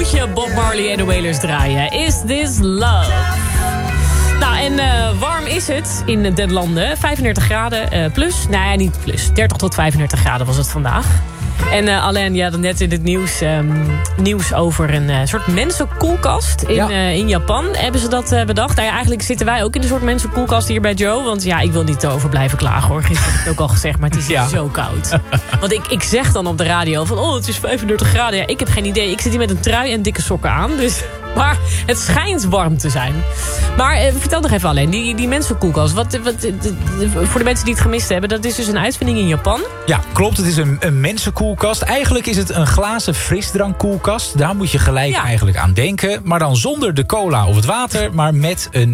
uurtje Bob Marley en de Wailers draaien. Is This Love? Nou, en warm is het in den landen. 35 graden plus. Nou ja, niet plus. 30 tot 35 graden was het vandaag. En Alain, je had net in het nieuws over een soort mensenkoelkast in Japan. Hebben ze dat bedacht? Nou ja, eigenlijk zitten wij ook in een soort mensenkoelkast hier bij Joe. Want ja, ik wil niet over blijven klagen hoor. Gisteren heb ik het ook al gezegd, maar het is zo koud. Want ik zeg dan op de radio van, het is 35 graden. Ja, ik heb geen idee. Ik zit hier met een trui en dikke sokken aan. Dus, maar het schijnt warm te zijn. Maar vertel nog even alleen, die mensenkoelkast. Voor de mensen die het gemist hebben, dat is dus een uitvinding in Japan. Ja, klopt. Het is een mensenkoelkast. Eigenlijk is het een glazen frisdrankkoelkast. Daar moet je gelijk eigenlijk aan denken. Maar dan zonder de cola of het water, maar met een